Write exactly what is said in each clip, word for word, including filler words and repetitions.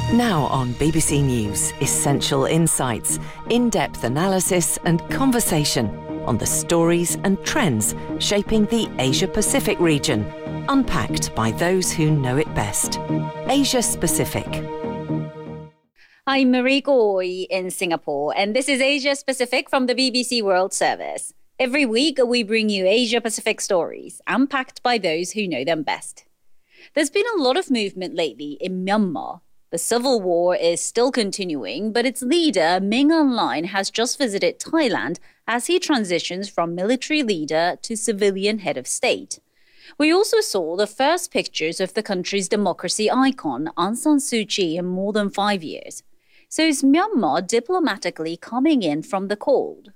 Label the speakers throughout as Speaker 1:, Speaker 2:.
Speaker 1: Now on B B C News, essential insights, in-depth analysis and conversation on the stories and trends shaping the Asia-Pacific region, unpacked by those who know it best. Asia-Pacific.
Speaker 2: I'm Marie Goy in Singapore, and this is Asia-Pacific from the B B C World Service. Every week, we bring you Asia-Pacific stories, unpacked by those who know them best. There's been a lot of movement lately in Myanmar. The civil war is still continuing, but its leader, Min Aung Hlaing, has just visited Thailand as he transitions from military leader to civilian head of state. We also saw the first pictures of the country's democracy icon, Aung San Suu Kyi, in more than five years. So is Myanmar diplomatically coming in from the cold?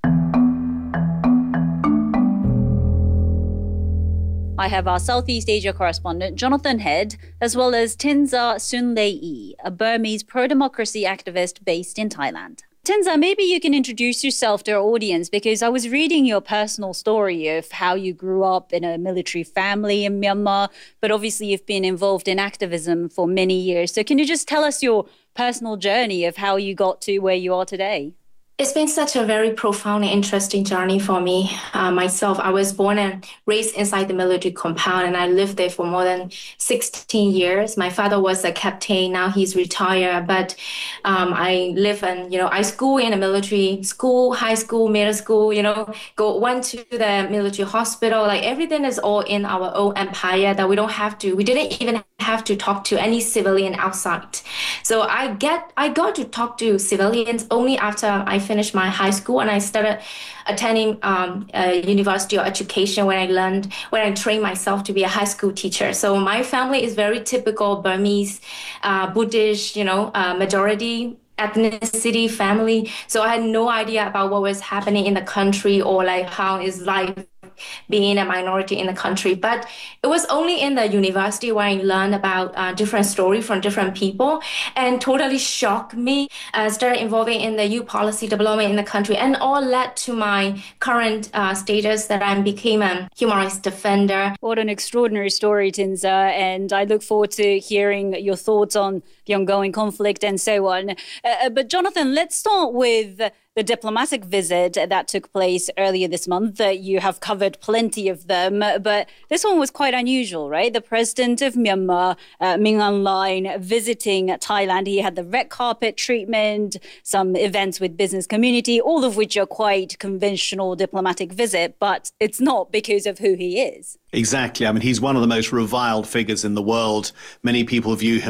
Speaker 2: I have our Southeast Asia correspondent, Jonathan Head, as well as Tinza Sunlei, a Burmese pro-democracy activist based in Thailand. Tinza, maybe you can introduce yourself to our audience, because I was reading your personal story of how you grew up in a military family in Myanmar, but obviously you've been involved in activism for many years. So can you just tell us your personal journey of how you got to where you are today?
Speaker 3: It's been such a very profound and interesting journey for me. Uh, myself, I was born and raised inside the military compound, and I lived there for more than sixteen years. My father was a captain, now he's retired, but um, I live in, you know, I school in a military school, high school, middle school, you know, go went to the military hospital. Like everything is all in our own empire that we don't have to, we didn't even have to talk to any civilian outside. So I get, I got to talk to civilians only after I finished my high school, and I started attending um, a university or education when I learned, when I trained myself to be a high school teacher. So my family is very typical Burmese, uh, Buddhist, you know, uh, majority ethnicity family. So I had no idea about what was happening in the country, or like how is life being a minority in the country. But it was only in the university where I learned about uh, different stories from different people, and totally shocked me. I uh, started involving in the youth policy development in the country, and all led to my current uh, status that I became a human rights defender.
Speaker 2: What an extraordinary story, Tinza, and I look forward to hearing your thoughts on the ongoing conflict and so on. Uh, but Jonathan, let's start with the diplomatic visit that took place earlier this month. Uh, you have covered plenty of them, but this one was quite unusual, right? The president of Myanmar, uh, Min Aung Hlaing, visiting Thailand. He had the red carpet treatment, some events with business community, all of which are quite conventional diplomatic visit, but it's not because of who he is.
Speaker 4: Exactly. I mean, he's one of the most reviled figures in the world. Many people view him